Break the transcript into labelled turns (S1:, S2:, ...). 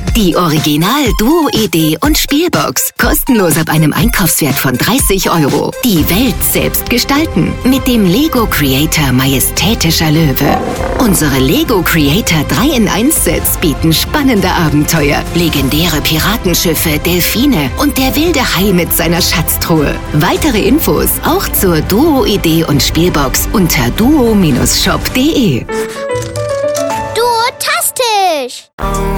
S1: Die Original-Duo-Idee und Spielbox. Kostenlos ab einem Einkaufswert von 30 €. Die Welt selbst gestalten. Mit dem Lego Creator Majestätischer Löwe. Unsere Lego Creator 3-in-1-Sets bieten spannende Abenteuer, legendäre Piratenschiffe, Delfine und der wilde Hai mit seiner Schatztruhe. Weitere Infos auch zur Duo-Idee und Spielbox unter duo-shop.de.
S2: Duotastisch!